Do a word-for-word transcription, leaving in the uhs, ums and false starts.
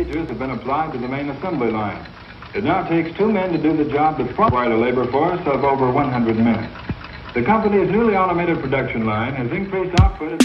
lasers have been applied to the main assembly line. It now takes two men to do the job that required a labor force of over one hundred men. The company's newly automated production line has increased output.